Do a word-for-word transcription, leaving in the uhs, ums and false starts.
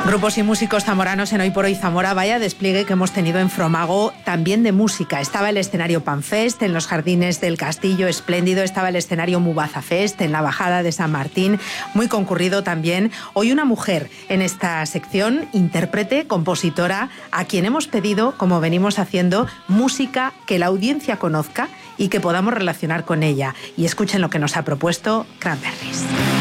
Grupos y músicos zamoranos en Hoy por Hoy Zamora. Vaya despliegue que hemos tenido en Fromago, también de música. Estaba el escenario Panfest, en los jardines del Castillo, espléndido. Estaba el escenario Mubaza Fest, en la Bajada de San Martín, muy concurrido también. Hoy una mujer en esta sección, intérprete, compositora, a quien hemos pedido, como venimos haciendo, música que la audiencia conozca y que podamos relacionar con ella. Y escuchen lo que nos ha propuesto Cranberries.